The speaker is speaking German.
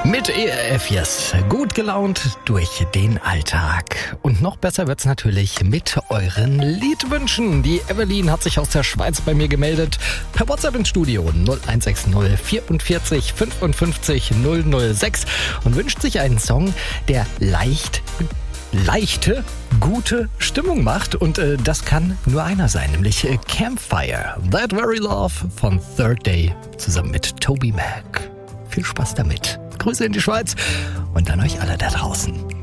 Mit ERF Yes, gut gelaunt durch den Alltag. Und noch besser wird's natürlich mit euren Liedwünschen. Die Evelyn hat sich aus der Schweiz bei mir gemeldet. Per WhatsApp ins Studio 0160 44 55 006 und wünscht sich einen Song, der leichte, gute Stimmung macht. Und das kann nur einer sein, nämlich Campfire. That Very Love von Third Day zusammen mit Toby Mac. Viel Spaß damit. Grüße in die Schweiz und an euch alle da draußen.